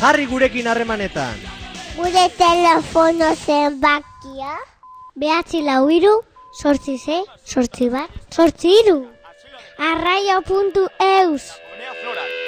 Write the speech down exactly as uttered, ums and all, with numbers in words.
Jarri gurekin harremanetan. Gure telefono zenbakia? Behatzi lau hiru, sortzi sei, sortzi bat, sortzi hiru. arraio puntu eus.